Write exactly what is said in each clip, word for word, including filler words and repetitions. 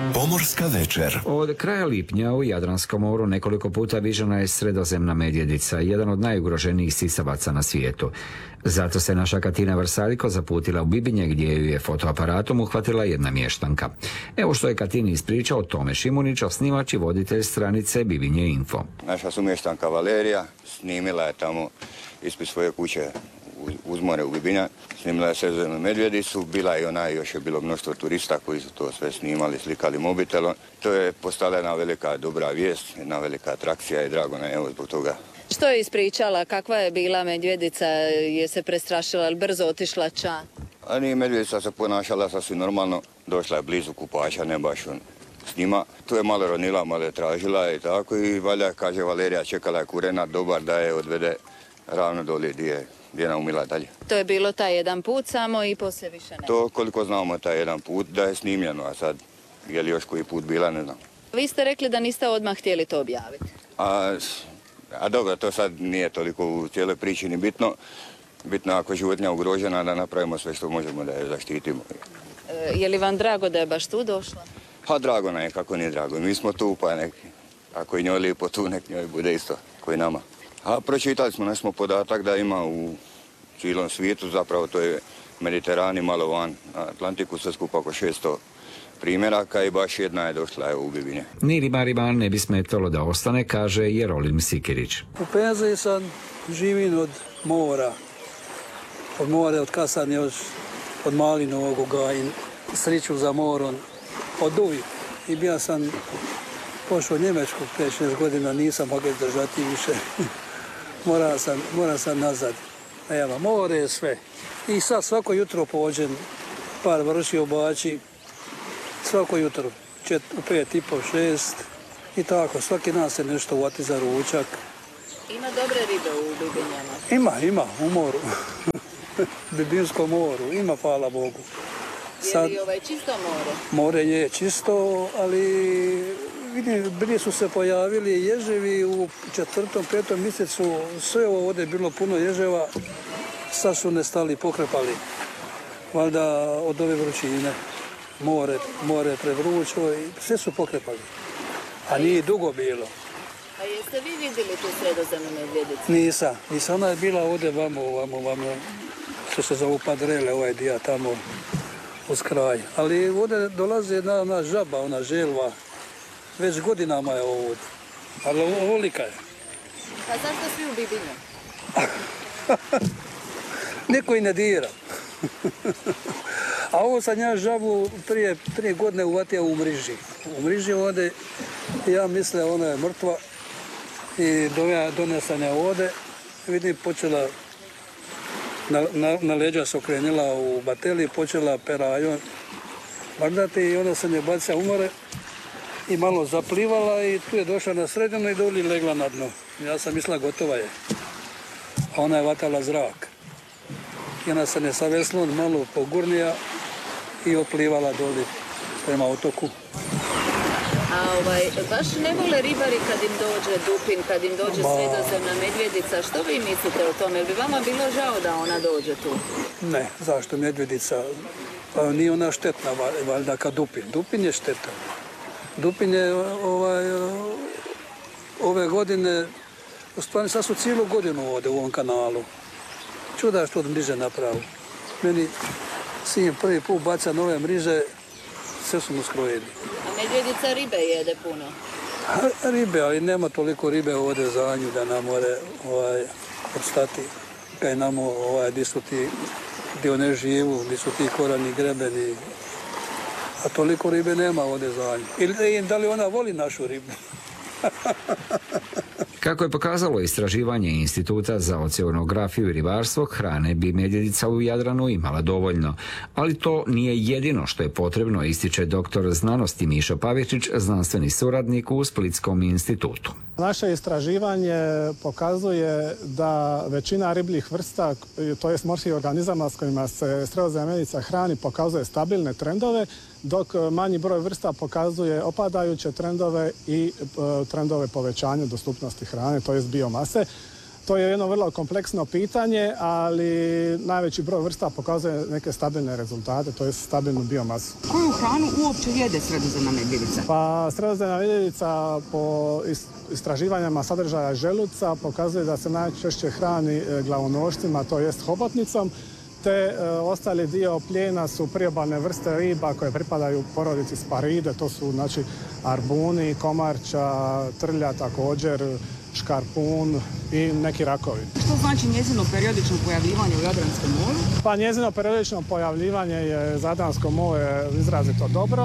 Pomorska večer. Od kraja lipnja u Jadranskom moru nekoliko puta viđena je sredozemna medvjedica, jedan od najugroženijih sisavaca na svijetu. Zato se naša Katina Vrsaljko zaputila u Bibinje, gdje ju je fotoaparatom uhvatila jedna mještanka. Evo što je Katini ispričao Tome Šimunić, snimač i voditelj stranice Bibinje Info. Naša su mještanka Valerija snimila je tamo ispred svoje kuće uz more u Bibinja, snimila je sredozemnu medvjedicu, bila je ona, još je bilo mnoštvo turista koji su to sve snimali, slikali mobitelom. To je postala jedna velika dobra vijest, jedna velika atrakcija i drago nam je evo zbog toga. Što je ispričala, kakva je bila medvjedica, je se prestrašila ili brzo otišla ča? A nije, medvjedica se ponašala sasvim normalno, došla je blizu kupača, ne baš on s njima. Tu je malo ronila, malo je tražila i tako i valja, kaže Valerija, čekala je kurena dobar da je odvede ravno dolje gdje je. gdje je naumila dalje. To je bilo taj jedan put samo i poslije više ne? To koliko znamo taj jedan put da je snimljeno, a sad je li još koji put bila, ne znam. Vi ste rekli da niste odmah htjeli to objaviti. A, a dobro, to sad nije toliko u cijeloj priči ni bitno. Bitno ako je životinja ugrožena da napravimo sve što možemo da je zaštitimo. E, je li vam drago da je baš tu došla? Pa drago nam je, kako nije drago. Mi smo tu, pa nek, ako je njoj lijepo tu, nek njoj bude isto koji nama. A pročitali smo nešto podatak da ima u cijelom svijetu, zapravo to je Mediteran i malo van Atlantiku, sve skupa oko šesto primjeraka i baš jedna je došla u Bibinje. Ni ribarima ne bi smetalo da ostane, kaže Jerolim Sikirić. U penziji sam živim od mora, od mora, od kasanje, još od Malinovoga i sriću za morom, od uvijek. I bio sam pošao u Njemečku pet šest godina, nisam mogao izdržati više. Morao sam, morao sam nazad. Evo, more je sve. I sad svako jutro pođem, par vrši obači, svako jutro, čet, u pet i pol, šest i tako. Svaki dan se nešto uvati za ručak. Ima dobre ribe u Bibinjama? Ima, ima, u moru. Bibinskom moru, ima, hvala Bogu. Sad, je li ovaj čisto more? More je čisto, ali vidim, bili su se pojavili ježevi u četvrtom, petom mjesecu, sve ovo ovdje je bilo puno ježeva, sad su nestali, pokrepali, valjda od ove vrućine, more, more prevrućo i sve su pokrepali, a nije dugo bilo. A jeste vi vidjeli tu sredozemnu medvjedicu? Nisam, nisam, ona je bila ovdje vamo, vamo, vamo, što se zove Padrele, ovaj dio tamo uz kraj, ali ovdje dolazi jedna ona žaba, ona želva. Već godinama je ovo, ali ovolika je. Pa zašto svi u Bibinju? Niko i ne dira. A ovo sam ja žabu prije, prije godine uvatio u mriži. U mriži ovdje, ja mislim ona je mrtva i donesena je ovdje. Vidim, počela, na, na, na leđa se okrenila u bateli, počela perajon. Bagdati i onda sam je bacija u more. I malo zaplivala i tu je došla na sredinu i doli legla na dno. Ja sam mislila gotova je. A ona je vatala zrak. I ona se ne sa veslom malo pogurnija i oplivala doli prema otoku. A ovaj, baš ne vole ribari kad im dođe dupin, kad im dođe sredozemna medvjedica. Što vi mislite o tome? Jel bi vama bilo žao da ona dođe tu? Ne, zašto medvjedica? Pa nije ona štetna, valjda kad dupin. Dupin je štetan. Dupin je ovaj, ove godine, u stvari sad su cijelu godinu ovdje u ovom kanalu. Čuda što od mriže napravi. Meni sin prvi put baca nove mriže, sve su mu skrojeni. A medvjedica ribe jede puno? A, ribe, ali nema toliko ribe ovdje za nju da nam more ovaj, odstati. Kaj nam ovaj, gdje su ti, gdje one živu, gdje su ti korani grebeni. A toliko ribe nema ovdje za nju. Ili da li ona voli našu ribu? Kako je pokazalo istraživanje Instituta za oceanografiju i ribarstvo, hrane bi medvjedica u Jadranu imala dovoljno. Ali to nije jedino što je potrebno, ističe doktor znanosti Mišo Pavičić, znanstveni suradnik u Splitskom institutu. Naše istraživanje pokazuje da većina ribljih vrsta, to jest morskih organizama s kojima se sredozemna medvjedica hrani, pokazuje stabilne trendove, dok manji broj vrsta pokazuje opadajuće trendove i trendove povećanja dostupnosti hrane, to jest biomase. To je jedno vrlo kompleksno pitanje, ali najveći broj vrsta pokazuje neke stabilne rezultate, to je stabilnu biomasu. Koju hranu uopće jede sredozemna medvjedica? Pa sredozemna medvjedica po istraživanjima sadržaja želuca pokazuje da se najčešće hrani glavonošcima, to jest hobotnicom, te e, ostali dio plijena su priobalne vrste riba koje pripadaju porodici Sparide, to su znači arbuni, komarča, trlja također, škarpun i neki rakovi. Što znači njezino periodično pojavljivanje u Jadranskom moru? Pa njezino periodično pojavljivanje je za Jadransko more izrazito dobro.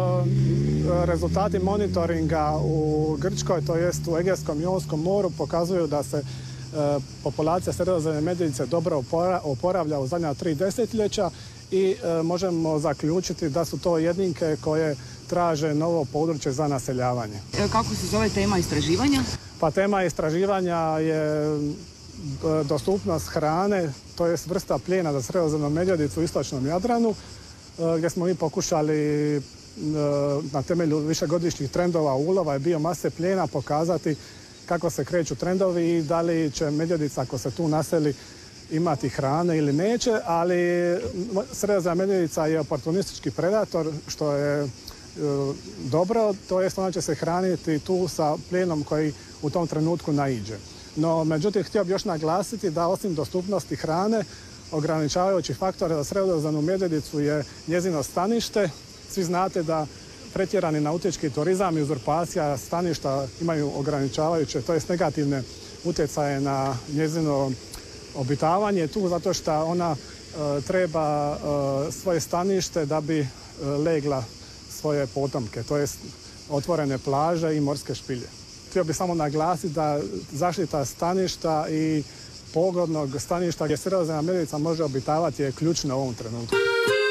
E, rezultati monitoringa u Grčkoj, to jest u Egejskom i Jonskom moru, pokazuju da se E, populacija sredozemne medvjedice dobro oporavlja u zadnja tri desetljeća i e, možemo zaključiti da su to jedinke koje traže novo područje za naseljavanje. E, kako se zove tema istraživanja? Pa tema istraživanja je dostupnost hrane, to je vrsta plijena za sredozemnu medvjedicu u istočnom Jadranu, e, gdje smo mi pokušali e, na temelju višegodišnjih trendova ulova i biomase plijena pokazati kako se kreću trendovi i da li će medvjedica, ako se tu naseli, imati hrane ili neće, ali sredozemna medvjedica je oportunistički predator, što je e, dobro, to jest ona će se hraniti tu sa plijenom koji u tom trenutku naiđe. No, međutim, htio bih još naglasiti da osim dostupnosti hrane, ograničavajući faktor za sredozemnu medvjedicu je njezino stanište. Svi znate da pretjerani nautički turizam i uzurpacija staništa imaju ograničavajuće, to jest negativne utjecaje na njezino obitavanje tu, zato što ona e, treba e, svoje stanište da bi e, legla svoje potomke, to jest otvorene plaže i morske špilje. Htio bih samo naglasiti da zaštita staništa i pogodnog staništa gdje sredozemna medvjedica može obitavati je ključna u ovom trenutku.